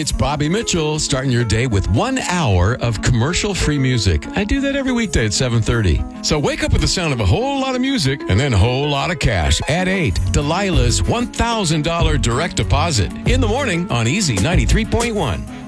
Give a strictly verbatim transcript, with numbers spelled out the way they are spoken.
it's Bobby Mitchell, starting your day with one hour of commercial-free music. I do that every weekday at seven thirty. So wake up with the sound of a whole lot of music and then a whole lot of cash. At eight, Delilah's one thousand dollars direct deposit. In the morning on Easy ninety-three point one.